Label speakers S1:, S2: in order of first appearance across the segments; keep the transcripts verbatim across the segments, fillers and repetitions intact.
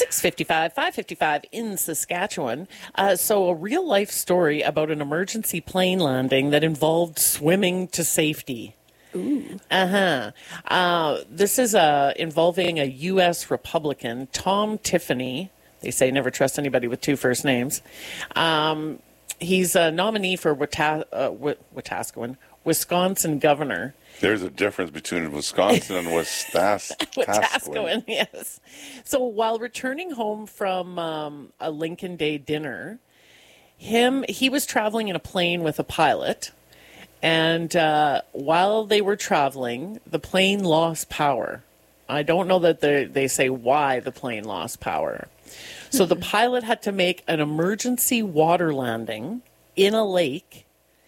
S1: six fifty-five, five fifty-five in Saskatchewan. Uh, so a real-life story about an emergency plane landing that involved swimming to safety.
S2: Ooh.
S1: Uh-huh. Uh, this is uh, involving a U S Republican, Tom Tiffany. They say never trust anybody with two first names. Um, he's a nominee for Wata- uh, Wetaskiwin, Wisconsin governor.
S3: There's a difference between Wisconsin and Wetaskiwin.
S1: Wetaskiwin, yes. So while returning home from um, a Lincoln Day dinner, him he was traveling in a plane with a pilot, and uh, while they were traveling, the plane lost power. I don't know that they they say why the plane lost power. So the pilot had to make an emergency water landing in a lake.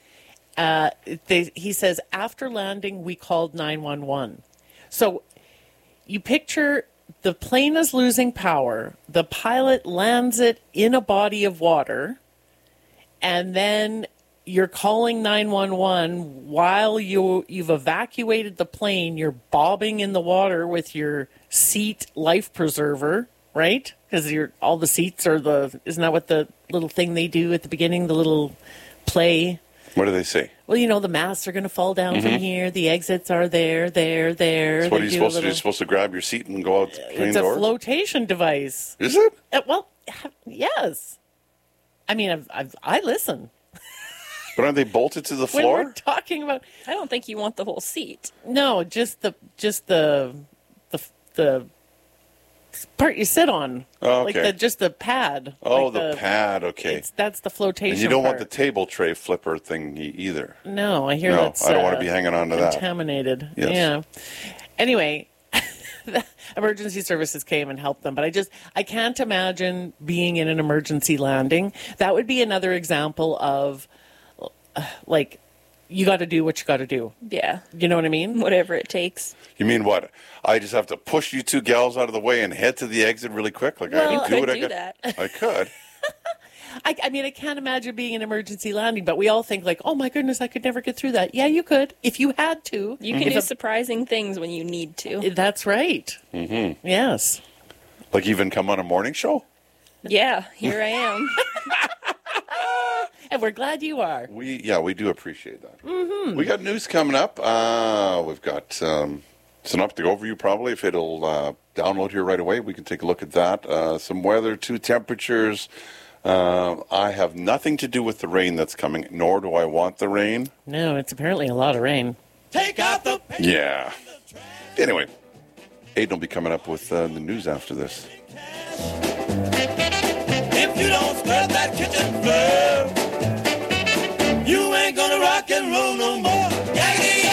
S1: Uh, they, he says, after landing, we called nine one one. So you picture the plane is losing power. The pilot lands it in a body of water. And then you're calling nine one one while you, you've evacuated the plane. You're bobbing in the water with your seat life preserver, right? Because you're all the seats are the, isn't that what the little thing they do at the beginning, the little play?
S3: What do they say?
S1: Well, you know, the masks are going to fall down mm-hmm. from here. The exits are there, there, there.
S3: So what are you supposed little... to do? You're supposed to grab your seat and go out the plane
S1: It's a
S3: door?
S1: flotation device.
S3: Is it?
S1: Uh, well, yes. I mean, I've, I've, I listen.
S3: But aren't they bolted to the floor?
S1: When we're talking about...
S2: I don't think you want the whole seat.
S1: No, just the just the the the part you sit on.
S3: Oh, okay.
S1: Like the, just the pad.
S3: Oh,
S1: like
S3: the, the pad, okay.
S1: It's, that's the flotation
S3: And you don't
S1: part.
S3: want the table tray flipper thing either.
S1: No, I hear
S3: no,
S1: that's
S3: I don't
S1: uh,
S3: want to be hanging on to that.
S1: Contaminated.
S3: Yes.
S1: Yeah. Anyway, the emergency services came and helped them, but I just, I can't imagine being in an emergency landing. That would be another example of, uh, like, you got to do what you got to do.
S2: Yeah.
S1: You know what I mean?
S2: Whatever it takes.
S3: You mean what? I just have to push you two gals out of the way and head to the exit really quick? Like
S1: well,
S3: I can do
S2: you
S3: what
S2: could
S3: I
S2: do
S3: got.
S2: that.
S3: I could.
S1: I, I mean, I can't imagine being an emergency landing, but we all think like, oh my goodness, I could never get through that. Yeah, you could if you had to.
S2: You can
S1: if
S2: do
S1: a,
S2: surprising things when you need to.
S1: That's right.
S3: Mm-hmm.
S1: Yes.
S3: Like even come on a morning show?
S2: Yeah, here I am.
S1: And we're glad you are.
S3: We yeah, we do appreciate that.
S1: Mm-hmm.
S3: We got news coming up. Uh, we've got um, synoptic overview probably. If it'll uh, download here right away, we can take a look at that. Uh, some weather, two temperatures. Uh, I have nothing to do with the rain that's coming, nor do I want the rain.
S1: No, it's apparently a lot of rain.
S4: Take out the
S3: yeah. Anyway, Aiden will be coming up with uh, the news after this.
S4: If you don't scrub that kitchen floor, you ain't gonna rock and roll no more. Yeah,